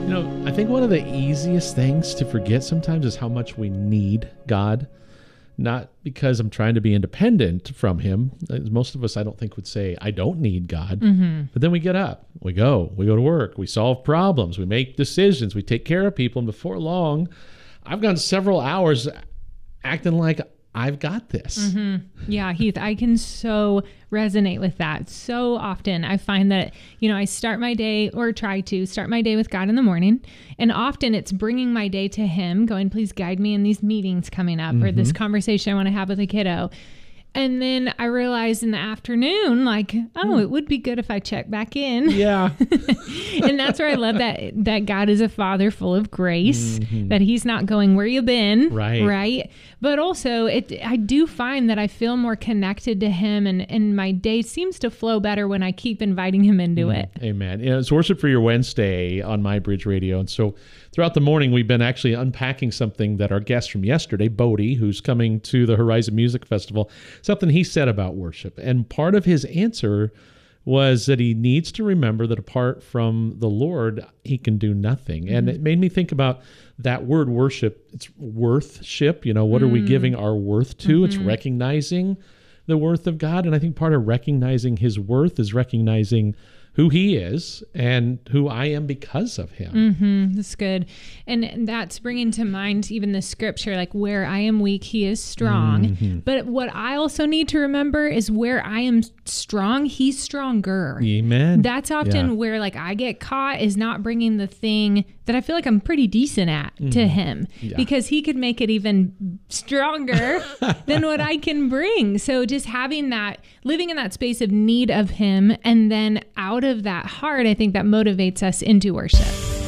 I think one of the easiest things to forget sometimes is how much we need God. Not because I'm trying to be independent from him. Most of us, I don't think, would say, I don't need God. Mm-hmm. But then we get up, we go to work, we solve problems, we make decisions, we take care of people. And before long, I've gone several hours acting like I've got this. Mm-hmm. Yeah, Heath, I can so resonate with that. So often I find that, I start my day, or try to start my day with God in the morning. And often it's bringing my day to him, going, please guide me in these meetings coming up, or this conversation I want to have with a kiddo. And then I realized in the afternoon, it would be good if I check back in. Yeah. And that's where I love that God is a father full of grace, that he's not going, where you been? Right. But also I do find that I feel more connected to him, and my day seems to flow better when I keep inviting him into it. Amen. It's Worship for Your Wednesday on MyBridge Radio. And so throughout the morning, we've been actually unpacking something that our guest from yesterday, Bodie, who's coming to the Horizon Music Festival, something he said about worship. And part of his answer was that he needs to remember that apart from the Lord, he can do nothing. And it made me think about that word worship. It's worthship. What are we giving our worth to? It's recognizing the worth of God. And I think part of recognizing his worth is recognizing who he is and who I am because of him. That's good. And that's bringing to mind even the scripture, like where I am weak, he is strong. But what I also need to remember is where I am strong, he's stronger. Amen. That's often where I get caught, is not bringing the thing that I feel like I'm pretty decent at to him, because he could make it even stronger than what I can bring. So just having that, living in that space of need of him, and then out of that heart, I think that motivates us into worship.